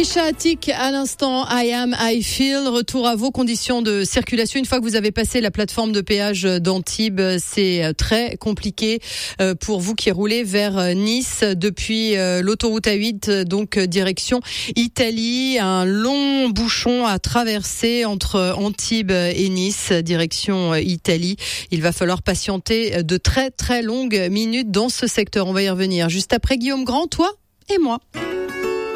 Trisha Attic à l'instant, I Am, I Feel. Retour à vos conditions de circulation. Une fois que vous avez passé la plateforme de péage d'Antibes, c'est très compliqué pour vous qui roulez vers Nice depuis l'autoroute A8, donc direction Italie. Un long bouchon à traverser entre Antibes et Nice, direction Italie. Il va falloir patienter de très très longues minutes dans ce secteur. On va y revenir juste après Guillaume Grand, toi et moi.